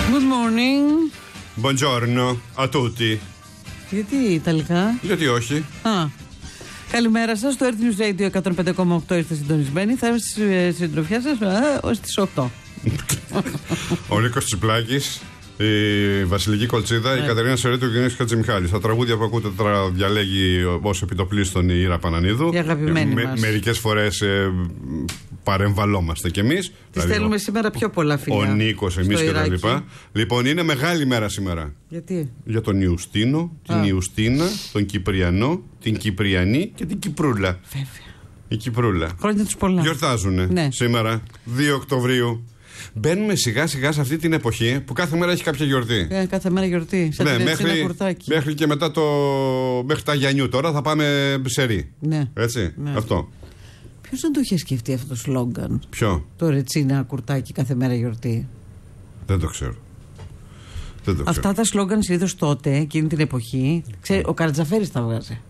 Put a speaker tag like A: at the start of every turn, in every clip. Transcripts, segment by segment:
A: Good morning.
B: Buongiorno a tutti.
A: Γιατί Ιταλικά?
B: Γιατί όχι.
A: Καλημέρα σας, στο Earth News Radio 105,8 είστε συντονισμένοι. Θα είμαι στη συντροφιά σας ως τις 8.
B: Ο Νίκος Τσιπλάκης, η Βασιλική Κολτσίδα, η Κατερίνα Σερέτου και ο Γιάννης Χατζημιχάλης. Τα τραγούδια που ακούτε τώρα διαλέγει ως επιτοπλίστων η Ήρα Πανανίδου.
A: Η αγαπημένη μας.
B: Μερικές φορές παρεμβαλόμαστε κι εμείς.
A: Τη στέλνουμε σήμερα πιο πολλά φιλιά.
B: Ο Νίκος, εμείς και τα λοιπά. Λοιπόν, είναι μεγάλη μέρα σήμερα.
A: Γιατί?
B: Για τον Ιουστίνο, την Ιουστίνα, τον Κυπριανό, την Κυπριανή και την Κυπρούλα.
A: Βέβαια.
B: Η Κυπρούλα.
A: Χρόνια τους πολλά.
B: Γιορτάζουνε σήμερα, 2 Οκτωβρίου. Μπαίνουμε σιγά σιγά σε αυτή την εποχή που κάθε μέρα έχει κάποια γιορτή.
A: Κάθε μέρα γιορτή. Σαν την Ετσίνα Κουρτάκη.
B: Μέχρι και μετά μέχρι τα Γιαννιού τώρα θα πάμε ψερί.
A: Ναι.
B: Έτσι.
A: Ναι.
B: Αυτό.
A: Ποιος δεν το είχε σκεφτεί αυτό το σλόγγαν?
B: Ποιο?
A: Το Ρετσίνα Κουρτάκη, κάθε μέρα γιορτή.
B: Δεν το ξέρω.
A: Αυτά τα σλόγγαν συνήθως τότε, εκείνη την εποχή, ο Καρατζαφέρης τα βγάζει.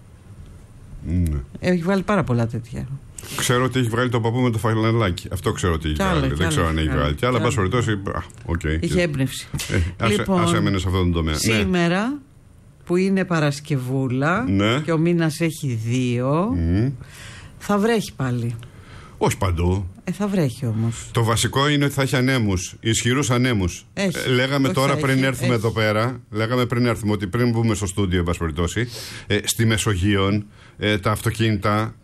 B: Ναι.
A: Έχει βγάλει πάρα πολλά τέτοια.
B: Ξέρω ότι έχει βγάλει το παππού με το φανελάκι. Αυτό ξέρω ότι έχει βγάλει. Δεν ξέρω αν έχει βγάλει. Και άλλα, πάση περιπτώσει.
A: Είχε έμπνευση.
B: Ας έμενε σε αυτόν τον τομέα.
A: Σήμερα που είναι Παρασκευούλα και ο μήνας έχει 2, θα βρέχει πάλι.
B: Όχι παντού.
A: Θα βρέχει όμως.
B: Το βασικό είναι ότι θα έχει ανέμους, ισχυρούς ανέμους. Λέγαμε τώρα πριν έρθουμε εδώ πέρα, ότι πριν μπούμε στο στούντιο, εν πάση περιπτώσει, στη Μεσογείο τα αυτοκίνητα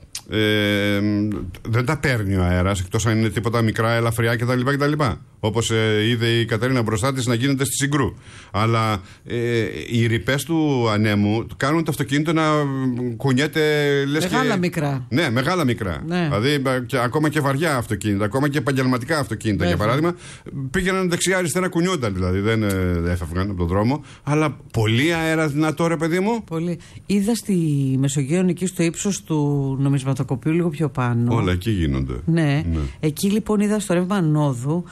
B: δεν τα παίρνει ο αέρας, εκτός αν είναι τίποτα μικρά, ελαφριά κτλ. Όπως είδε η Κατερίνα μπροστά της να γίνεται στη Συγκρού. Αλλά οι ρηπές του ανέμου κάνουν το αυτοκίνητο να κουνιέται
A: μεγάλα μικρά.
B: Ναι, μεγάλα μικρά. Ναι. Δηλαδή ακόμα και βαριά αυτοκίνητα, ακόμα και επαγγελματικά αυτοκίνητα. Για παράδειγμα, πήγαιναν δεξιά-αριστερά, κουνιόνταν δηλαδή. Δεν έφευγαν από τον δρόμο. Αλλά πολύ αέρα δυνατό, ρε παιδί μου. Πολύ.
A: Είδα στη Μεσογείο εκεί στο ύψος του νομισματοκοπίου, λίγο πιο πάνω.
B: Όλα εκεί γίνονται.
A: Ναι. Εκεί λοιπόν είδα στο ρεύμα Νόδου.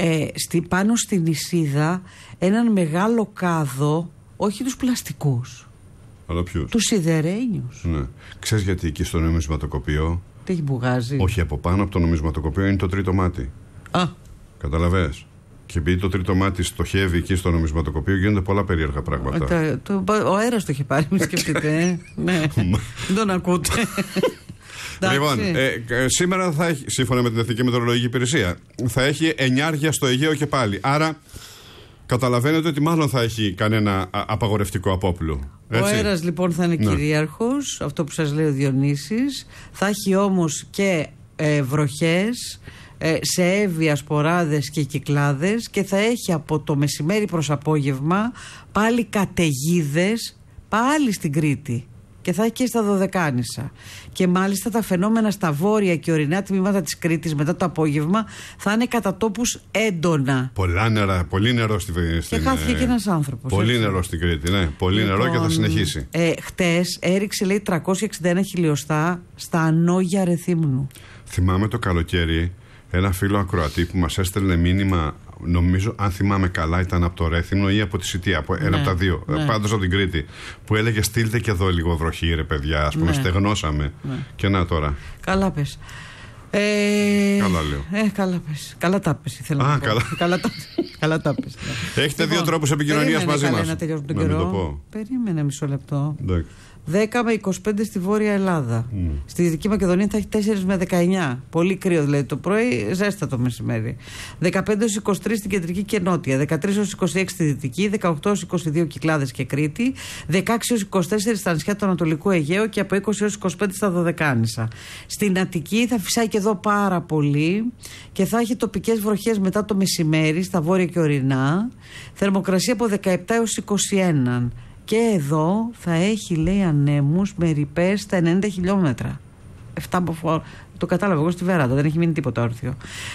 A: Πάνω στην νησίδα έναν μεγάλο κάδο, όχι τους πλαστικούς,
B: αλλά ποιους?
A: Τους σιδερένιους.
B: Ναι. Ξέρεις γιατί εκεί στο νομισματοκοπείο?
A: Τι έχει μπουγάζει?
B: Όχι, από πάνω από το νομισματοκοπείο είναι το τρίτο μάτι. Καταλαβες? Και επειδή το τρίτο μάτι στοχεύει εκεί στο νομισματοκοπείο, γίνονται πολλά περίεργα πράγματα.
A: Ο αέρας το είχε πάρει, μην σκεφτείτε. Ναι, δεν τον ακούτε.
B: Λοιπόν, σήμερα θα έχει, σύμφωνα με την Εθνική Μετεωρολογική Υπηρεσία, θα έχει 9 στο Αιγαίο και πάλι. Άρα, καταλαβαίνετε ότι μάλλον θα έχει κανένα απαγορευτικό απόπλου.
A: Ο αέρας λοιπόν θα είναι κυρίαρχος, αυτό που σας λέει ο Διονύσης. Θα έχει όμως και βροχές σε έβια, σποράδες και κυκλάδες, και θα έχει από το μεσημέρι προς απόγευμα πάλι καταιγίδες, πάλι στην Κρήτη. Και θα έχει και στα Δωδεκάνησα. Και μάλιστα τα φαινόμενα στα βόρεια και ορεινά τμήματα της Κρήτης μετά το απόγευμα θα είναι κατά τόπους έντονα.
B: Πολύ νερό στην Κρήτη.
A: Και χάθηκε και ένας άνθρωπος.
B: Πολύ νερό στην Κρήτη, ναι. Πολύ νερό και θα συνεχίσει.
A: Χτες έριξε, λέει, 361 χιλιοστά στα Ανόγια Ρεθύμνου.
B: Θυμάμαι το καλοκαίρι ένα φίλο ακροατή που μας έστελνε μήνυμα. Νομίζω, αν θυμάμαι καλά, ήταν από το Ρέθυμνο ή από τη Σιτία. Ένα από τα δύο. Πάντως από την Κρήτη. Που έλεγε: στείλτε και εδώ λίγο βροχή, ρε παιδιά. Ας πούμε, στεγνώσαμε. Και να τώρα.
A: Καλά πες.
B: Καλά λέω.
A: Καλά πες. Καλά τα πες. Καλά τα πες.
B: Έχετε δύο τρόπους επικοινωνίας μαζί μας.
A: Να τελειώσουμε τον καιρό. Περίμενε μισό λεπτό. 10 με 25 στη Βόρεια Ελλάδα. Στη Δυτική Μακεδονία θα έχει 4 με 19. Πολύ κρύο δηλαδή το πρωί, ζέστα μεσημέρι. 15 έως 23 στην Κεντρική και Νότια. 13 έως 26 στη Δυτική. 18 έως 22 Κυκλάδες και Κρήτη. 16 έως 24 στα νησιά του Ανατολικού Αιγαίου. Και από 20 έως 25 στα Δωδεκάνησα. Στην Αττική θα φυσάει και εδώ πάρα πολύ. Και θα έχει τοπικές βροχές μετά το μεσημέρι στα βόρεια και ορεινά. Θερμοκρασία από 17 έως 21. Και εδώ θα έχει, λέει, ανέμους με ρηπές στα 90 χιλιόμετρα. 7 μποφόρ. Το κατάλαβα εγώ στη Βεράντα, δεν έχει μείνει τίποτα όρθιο.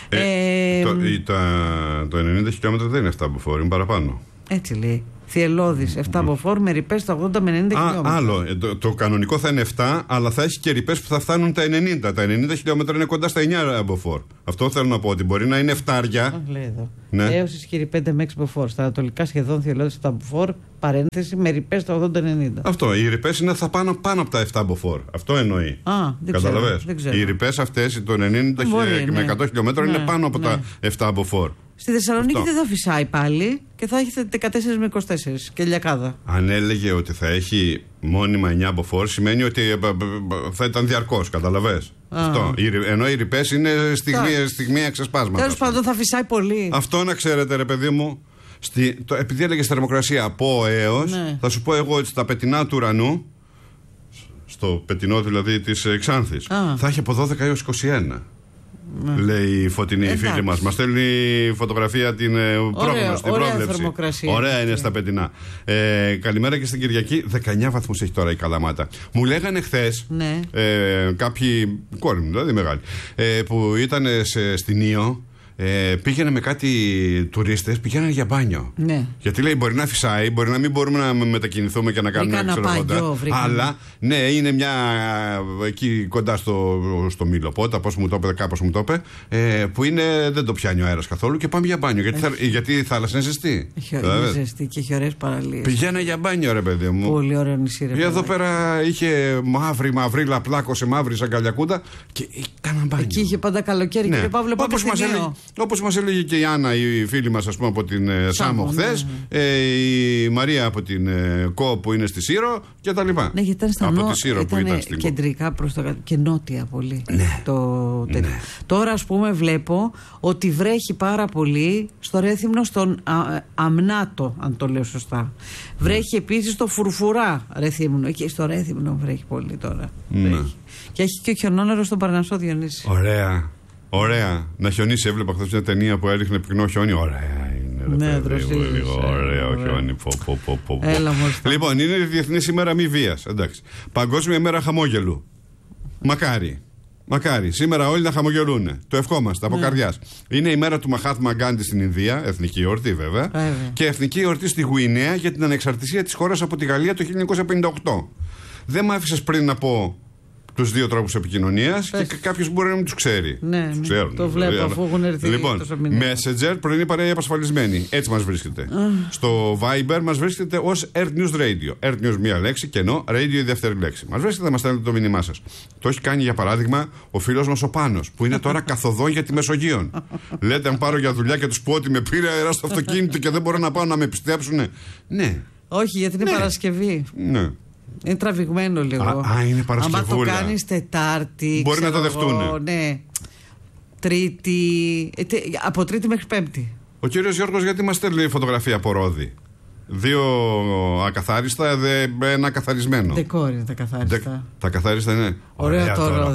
B: Το 90 χιλιόμετρα δεν είναι 7 μποφόρ, είναι παραπάνω.
A: Έτσι λέει. Θυελλώδης, 7 μποφόρ με ρηπές στα 80 με 90 χιλιόμετρα.
B: Άλλο. Το κανονικό θα είναι 7, αλλά θα έχει και ρηπές που θα φτάνουν τα 90. Τα 90 χιλιόμετρα είναι κοντά στα 9 μποφόρ. Αυτό θέλω να πω, ότι μπορεί να είναι 7.
A: Λέει εδώ. Έως ισχυρή 5 με 6 μποφόρ. Στα ανατολικά σχεδόν θυελλώδης 7 φόρ, παρένθεση με ρηπές στα 80-90.
B: Αυτό. Οι ρηπές είναι θα πάνε πάνω από τα 7 μποφόρ. Αυτό εννοεί. Καταλαβες. Οι ρηπές αυτές, το 90 με 100 χιλιόμετρα, είναι πάνω από τα 7 μποφόρ.
A: Στη Θεσσαλονίκη δεν θα φυσάει πάλι και θα έχει 14 με 24 και λιακάδα.
B: Αν έλεγε ότι θα έχει μόνιμα 9 μποφόρ, σημαίνει ότι θα ήταν διαρκώς, καταλαβες. Αυτό. Ενώ οι ρηπές είναι στιγμία ξεσπάσματα.
A: Τέλος πάντων θα φυσάει πολύ.
B: Αυτό να ξέρετε, ρε παιδί μου, επειδή έλεγες θερμοκρασία από έως, ναι. Θα σου πω εγώ ότι στα πετεινά του ουρανού, στο πετεινό δηλαδή της Ξάνθης, θα έχει από 12 έως 21. Ναι. Λέει η φωτεινή φίλη μας. Μας στέλνει φωτογραφία την πρόγνωση, την πρόβλεψη. Ωραία είναι στα πετεινά. Καλημέρα και στην Κυριακή. 19 βαθμούς έχει τώρα η Καλαμάτα. Μου λέγανε χθες κάποιοι, κόρη μου δηλαδή μεγάλη, που ήταν στην Ήο. Πήγαινε με κάτι τουρίστες, πηγαίνανε για μπάνιο. Ναι. Γιατί λέει μπορεί να φυσάει, μπορεί να μην μπορούμε να μετακινηθούμε και να κάνουμε εξωτερικότητα. Αλλά ναι, είναι μια εκεί κοντά στο Μήλο-Πότα, κάπως μου το είπε, που είναι, δεν το πιάνει ο αέρας καθόλου και πάμε για μπάνιο. Γιατί η θάλασσα είναι ζεστή.
A: Είναι ζεστή και έχει ωραίες παραλίες.
B: Πηγαίνανε για μπάνιο, ρε παιδί μου.
A: Πολύ ωραίο νησί, ρε παιδί.
B: Εδώ πέρα είχε μαύρη πλάκωσε μαύρη σαν καλιακούτα και κάναν μπάνιο.
A: Εκεί είχε πάντα καλοκαίρι, κύριε Παύλο,
B: όπως μας έλεγε και η Άννα, η φίλη μας, ας πούμε, από την Σάμο χθες, η Μαρία από την ΚΟ που είναι στη Σύρο και τα λοιπά.
A: Ναι, γιατί ήταν από τη Σύρο που ήταν στην κεντρικά προς το και νότια πολύ. Ναι. Ναι. Τώρα, ας πούμε, βλέπω ότι βρέχει πάρα πολύ στο Ρέθυμνο, στον Αμνάτο, αν το λέω σωστά. Βρέχει επίσης στο Φουρφουρά Ρεθύμνο. Εκεί στο Ρέθυμνο βρέχει πολύ τώρα. Ναι. Και έχει και ο χιονόνερο στον Παρνασσό, Διονύση.
B: Ωραία. Ωραία. Να χιονίσει. Έβλεπα χθες μια ταινία που έριχνε πυκνό χιόνι. Ωραία είναι.
A: Ναι,
B: ωραίο χιόνι. Λοιπόν, είναι η Διεθνής ημέρα μη βίας. Εντάξει. Παγκόσμια ημέρα χαμόγελου. Μακάρι. Σήμερα όλοι να χαμογελούν. Το ευχόμαστε από καρδιάς. Είναι η μέρα του Μαχάτμα Γκάντι στην Ινδία. Εθνική εορτή βέβαια. Και εθνική εορτή στη Γουινέα για την ανεξαρτησία της χώρας από τη Γαλλία το 1958. Δεν μ' άφησες πριν να πω τους δύο τρόπους επικοινωνίας και κάποιος μπορεί να μην τους ξέρει.
A: Ναι,
B: τους ξέρουν.
A: Το βλέπω αφού έχουν έρθει.
B: Λοιπόν, Messenger, πρωινή παρέα επασφαλισμένη. Έτσι μας βρίσκεται. Στο Viber μας βρίσκεται ως Earth News Radio. Earth News μία λέξη, κενό, Radio η δεύτερη λέξη. Μας βρίσκεται, μας στέλνετε το μήνυμά σας. Το έχει κάνει για παράδειγμα ο φίλος μας ο Πάνος, που είναι τώρα καθοδόν για τη Μεσογείον. Λέτε, αν πάρω για δουλειά και τους πω ότι με πήρε αέρα στο αυτοκίνητο και δεν μπορώ να πάω να με πιστέψουνε. Ναι.
A: Όχι, γιατί είναι Παρασκευή.
B: Ναι.
A: Είναι τραβηγμένο λίγο.
B: Είναι Παρασκευούλα.
A: Αν το κάνεις Τετάρτη.
B: Μπορεί να το δεχτούν.
A: Ναι. Τρίτη. Από Τρίτη μέχρι Πέμπτη.
B: Ο κύριος Γιώργος, γιατί μας στέλνει φωτογραφία από ρόδι? 2 ακαθάριστα, ένα καθαρισμένο.
A: Δεκόρ είναι τα καθάριστα.
B: Τα καθάριστα είναι.
A: Ωραίο το ρόδι.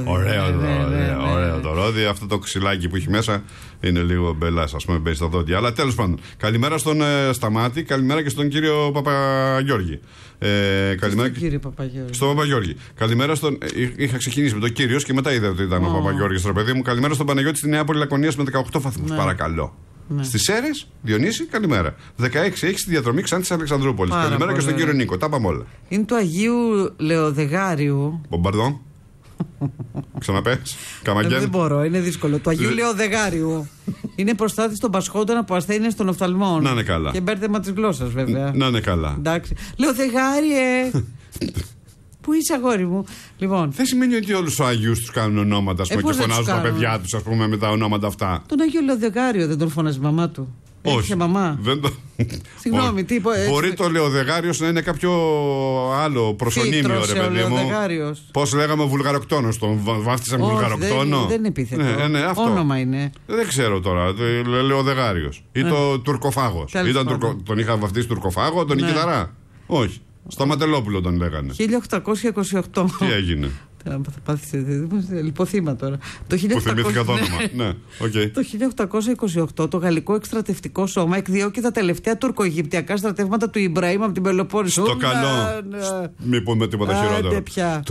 B: Ωραίο το ρόδι. Αυτό το ξυλάκι που έχει μέσα είναι λίγο μπελάς, ας πούμε, μπαίνει στα δόντια. Αλλά τέλος πάντων. Καλημέρα στον Σταμάτη, καλημέρα και στον κύριο Παπαγιώργη.
A: Στον κύριο Παπαγιώργη.
B: Στον Παπαγιώργη. Καλημέρα στον. Είχα ξεκινήσει με τον Κύριος και μετά είδα ότι ήταν ο Παπαγιώργης, το παιδί μου. Καλημέρα στον Παναγιώτη στη Νεάπολη Λακωνίας με 18 βαθμούς. Παρακαλώ. Ναι. Στις Σέρρες, Διονύση, καλημέρα. 16 έχει στη διαδρομή Ξάνθης Αλεξανδρούπολης. Καλημέρα και στον κύριο Νίκο. Τα πάμε όλα.
A: Είναι του Αγίου Λεοδεγάριου.
B: Μπομπαρδόν. Ξαναπες. Καμαγκέν.
A: Δεν μπορώ, είναι δύσκολο. Του Αγίου Λεοδεγάριου. Είναι προστάτης των πασχόντων από ασθένειες των οφθαλμών.
B: Να είναι καλά.
A: Και μπέρδεμα της γλώσσας, βέβαια.
B: Να είναι καλά.
A: Εντάξει. Λεοδεγάριε. Πού είσαι, αγόρι μου? Λοιπόν.
B: Δεν σημαίνει ότι όλους τους Αγίους τους κάνουν ονόματα, ας πούμε, και φωνάζουν τα παιδιά τους, ας πούμε, με τα ονόματα αυτά.
A: Τον Αγίο Λεοδεγάριο δεν τον φωνάζει η μαμά του?
B: Όχι.
A: Είχε μαμά. Συγγνώμη, τι είπα.
B: Μπορεί το Λεοδεγάριος να είναι κάποιο άλλο προσωνύμιο, ρε παιδί μου. Πώς λέγαμε Βουλγαροκτόνος, τον βάφτισαν Βουλγαροκτόνο.
A: Δεν είναι επίθετο.
B: Ναι, αυτό.
A: Όνομα είναι.
B: Δεν ξέρω τώρα. Λεοδεγάριος. Ή το Τουρκοφάγος. Τον είχα βαφτίσει Τουρκοφάγο, τον Νικηταρά. Όχι. Σταματελόπουλο τον λέγανε.
A: 1828.
B: Τι έγινε?
A: Θα πάθεις λιποθύμα τώρα.
B: Που θυμήθηκα το όνομα. Ναι, okay.
A: Το 1828 το Γαλλικό Εκστρατευτικό Σώμα εκδιώκει τα τελευταία τουρκοαιγυπτιακά στρατεύματα του Ιμπραήμ από την Πελοπόννησο.
B: Στο καλό. Μην πούμε τίποτα χειρότερο. Το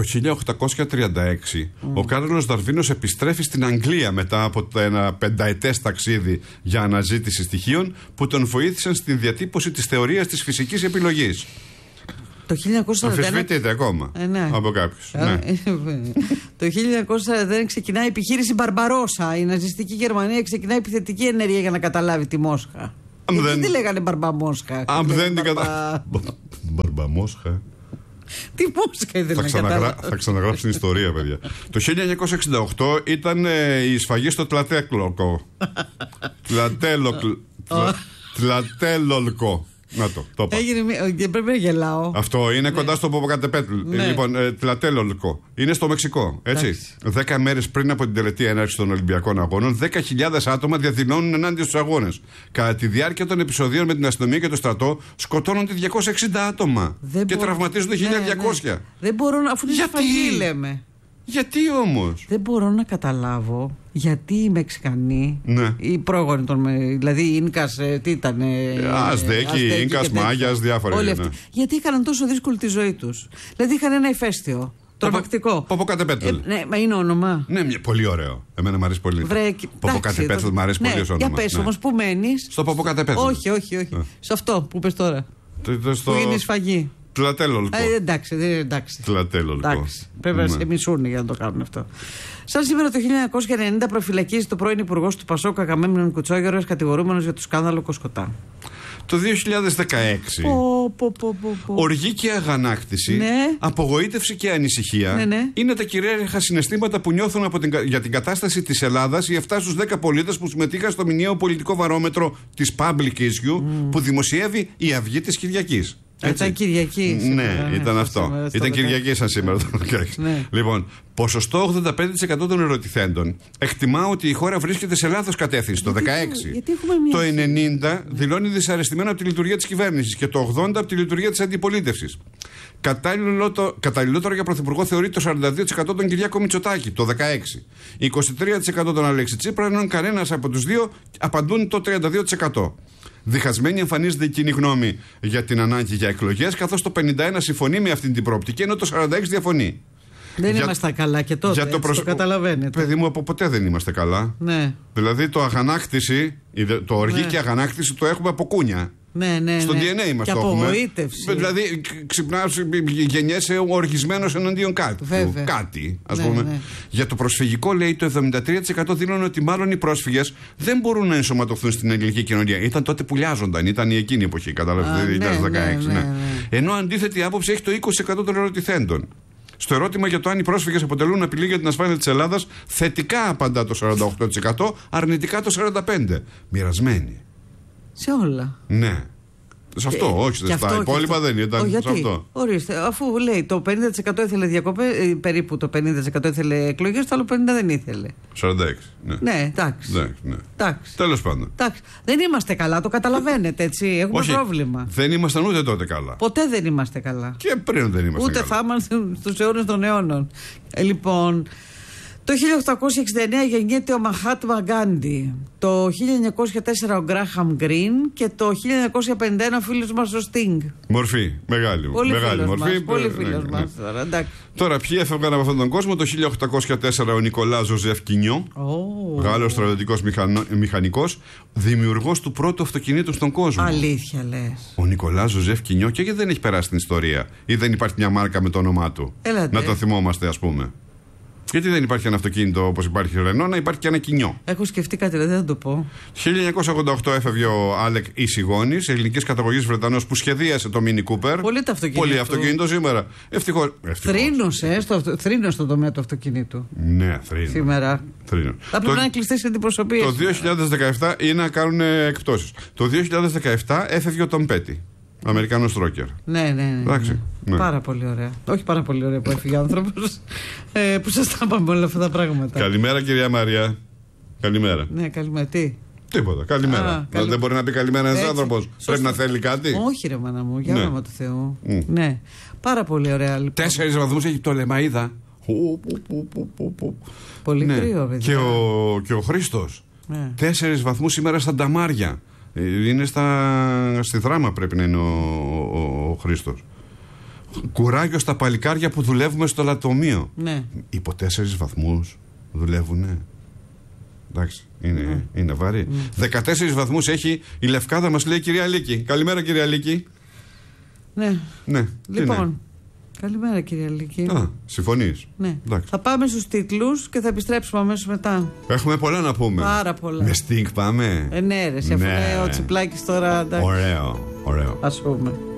B: 1836 ο Κάρολος Δαρβίνος επιστρέφει στην Αγγλία μετά από ένα 5ετές ταξίδι για αναζήτηση στοιχείων που τον βοήθησαν στη διατύπωση της θεωρίας της φυσικής επιλογής.
A: Το 1941.
B: Αμφισβητείται ακόμα από κάποιους. Ναι.
A: Το 1941 ξεκινάει η επιχείρηση Μπαρμπαρόσα. Η ναζιστική Γερμανία ξεκινάει επιθετική ενέργεια για να καταλάβει τη Μόσχα. Γιατί τη λέγανε Μπαρμπαμόσχα?
B: Αν δεν την καταλάβει. Μπαρμπαμόσχα.
A: Τι μουσικά ήθελε να καταλάβει.
B: Θα ξαναγράψουν ιστορία, παιδιά. Το 1968 ήταν η σφαγή στο Tlatelolco. Tlatelolco. Να το είπα.
A: Πρέπει να γελάω.
B: Αυτό είναι κοντά στο Ποποκατεπέτλ. Λοιπόν, Tlatelolco. Είναι στο Μεξικό. Έτσι. 10 μέρες πριν από την τελετή έναρξη των Ολυμπιακών Αγώνων, 10.000 άτομα διαδηλώνουν ενάντια στους αγώνες. Κατά τη διάρκεια των επεισοδίων με την αστυνομία και το στρατό, σκοτώνονται 260 άτομα. Και τραυματίζονται 1.200.
A: Δεν μπορώ να. Αφού είναι σφαγή, λέμε.
B: Γιατί όμως?
A: Δεν μπορώ να καταλάβω γιατί οι Μεξικανοί, οι πρόγονοι των. Δηλαδή οι Ίνκας, τι ήταν.
B: Αζτέκοι, Ίνκας, Μάγιας, διάφοροι.
A: Όλοι αυτοί. Γιατί είχαν τόσο δύσκολη τη ζωή τους. Δηλαδή είχαν ένα ηφαίστειο. Τρομακτικό.
B: Ποποκατεπέτλ.
A: Ναι, μα είναι όνομα.
B: Ναι, πολύ ωραίο. Εμένα μου αρέσει πολύ. Ποποκατεπέτλ μου αρέσει πολύ ως όνομα.
A: Για πες όμως, πού μένεις?
B: Στο Ποποκατεπέτλ.
A: Όχι. Σε αυτό που πες τώρα. Που είναι η σφαγή.
B: Tlatelolco.
A: Εντάξει.
B: Tlatelolco.
A: Πρέπει να σε μισούν για να το κάνουν αυτό. Σαν σήμερα το 1990 προφυλακίζει το πρώην υπουργός του Πασόκ Αγαμέμνων Κουτσόγερος, κατηγορούμενος για το σκάνδαλο Κοσκοτά.
B: Το 2016 οργή και αγανάκτηση, απογοήτευση και ανησυχία είναι τα κυρίαρχα συναισθήματα που νιώθουν για την κατάσταση της Ελλάδας οι 7 στους 10 πολίτες που συμμετείχαν στο μηνιαίο πολιτικό βαρόμετρο της Public Issue που δημοσιεύει η Αυγή της Κυριακής.
A: Ήταν Κυριακή.
B: Ναι, ήταν αυτό. Ήταν Κυριακή σαν σήμερα το 2016. Λοιπόν, ποσοστό 85% των ερωτηθέντων εκτιμά ότι η χώρα βρίσκεται σε λάθος κατεύθυνση το 2016. Το 90% δηλώνει δυσαρεστημένο από τη λειτουργία της κυβέρνησης και το 80% από τη λειτουργία της αντιπολίτευσης. Καταλληλότερο για πρωθυπουργό θεωρεί το 42% τον Κυριάκο Μητσοτάκη το 2016. 23% τον Αλέξη Τσίπρα, ενώ κανένας από τους δύο απαντούν το 32%. Διχασμένη εμφανίζεται η κοινή γνώμη για την ανάγκη για εκλογές, καθώς το 51% συμφωνεί με αυτή την προοπτική, ενώ το 46% διαφωνεί.
A: Δεν είμαστε καλά και τότε. Το καταλαβαίνετε.
B: Παιδί μου, από ποτέ δεν είμαστε καλά.
A: Ναι.
B: Δηλαδή το αγανάκτηση, το οργή και αγανάκτηση το έχουμε από κούνια.
A: Ναι.
B: Στο DNA μας το έχουμε. Δηλαδή ξυπνάς, γεννιέσαι οργισμένος εναντίον κάτι, ας πούμε. Ναι. Για το προσφυγικό, λέει, το 73% δήλωνε ότι μάλλον οι πρόσφυγες δεν μπορούν να ενσωματωθούν στην ελληνική κοινωνία. Ήταν τότε που λιάζονταν, ήταν η εκείνη εποχή, καταλαβαίνετε, 2016. Ναι. Ενώ αντίθετη άποψη έχει το 20% των ερωτηθέντων. Στο ερώτημα για το αν οι πρόσφυγες αποτελούν απειλή για την ασφάλεια της Ελλάδας, θετικά απαντά το 48%, αρνητικά το 45%. Μοιρασμένοι.
A: Σε όλα.
B: Ναι. Σε αυτό, όχι στα υπόλοιπα δεν ήταν. Σε αυτό.
A: Ορίστε, αφού λέει το 50% ήθελε διακοπές, περίπου το 50% ήθελε εκλογές, το άλλο 50% δεν ήθελε.
B: 46%.
A: Ναι, εντάξει.
B: Τέλος πάντων.
A: Δεν είμαστε καλά, το καταλαβαίνετε, έτσι. Έχουμε πρόβλημα.
B: Δεν ήμασταν ούτε τότε καλά.
A: Ποτέ δεν είμαστε καλά.
B: Και πριν δεν ήμασταν
A: ούτε
B: καλά.
A: Ούτε θα ήμασταν στους αιώνες των αιώνων. Λοιπόν. Το 1869 γεννιέται ο Μαχάτμα Γκάντι, το 1904 ο Γκράχαμ Γκριν και το 1951 ο φίλος μας ο Στίνγκ.
B: Μορφή, μεγάλη μορφή.
A: Πολύ φίλος μας τώρα, εντάξει.
B: Τώρα ποιοι έφευγαν από αυτόν τον κόσμο? Το 1804 ο Νικολά Ζωζεφ Κινιό, Γάλλος στρατιωτικός μηχανικός, δημιουργός του πρώτου αυτοκινήτου στον κόσμο.
A: Αλήθεια λες?
B: Ο Νικολά Ζωζεφ Κινιό, και γιατί δεν έχει περάσει την ιστορία ή δεν υπάρχει μια μάρκα με το όνομά του? Να το θυμόμαστε, ας πούμε. Γιατί δεν υπάρχει ένα αυτοκίνητο όπως υπάρχει Ρενό, να υπάρχει και ένα Κινιό?
A: Έχω σκεφτεί κάτι, δεν θα το πω.
B: 1988 έφευγε ο Άλεκ Ισιγόνης, ελληνικής καταγωγής Βρετανός, που σχεδίασε το Mini Cooper. Πολύ αυτοκίνητο σήμερα. Ευτυχώς.
A: Θρήνος στο τομέα του αυτοκινήτου.
B: Ναι, θρήνο.
A: Σήμερα. Θα πρέπει να είναι κλειστές αντιπροσωπείες.
B: Το 2017 είναι να κάνουν εκπτώσεις. Το 2017 έφευγε ο Τομ Πέτι, Αμερικανός τρόκερ.
A: Ναι.
B: Εντάξει. Ναι.
A: Πάρα πολύ ωραία. Όχι πάρα πολύ ωραία που έφυγε ο άνθρωπος. Που σας τα είπαμε όλα αυτά τα πράγματα.
B: Καλημέρα, κυρία Μαρία. Καλημέρα.
A: Ναι, καλημέρα. Τι?
B: Τίποτα. Καλημέρα. Δεν μπορεί να πει καλημέρα ένας άνθρωπος. Πρέπει να θέλει κάτι.
A: Όχι, ρε μάνα μου, για όνομα του Θεού. Ναι. Πάρα πολύ ωραία, λοιπόν.
B: 4 βαθμούς έχει το Λεμαΐδα.
A: Πολύ κρύο, παιδιά.
B: Και ο Χρήστος. 4 βαθμούς σήμερα στα Νταμάρια. Είναι στη Δράμα πρέπει να είναι ο Χρήστος. Κουράγιο στα παλικάρια που δουλεύουμε στο λατομείο.
A: Ναι.
B: Υπό 4 βαθμούς δουλεύουνε. Εντάξει, είναι βαρύ. 14 βαθμούς έχει η Λευκάδα, μας λέει η κυρία Λίκη. Καλημέρα, κυρία Λίκη.
A: Ναι. Λοιπόν, καλημέρα, κυρία Λίκη.
B: Συμφωνείς?
A: Ναι. Θα πάμε στους τίτλους και θα επιστρέψουμε αμέσως μετά.
B: Έχουμε πολλά να πούμε.
A: Πάρα πολλά.
B: Με Sting πάμε.
A: Ναι, ρε, αφού είναι ο Τσιπλάκης τώρα.
B: Ωραίο.
A: Ας πούμε.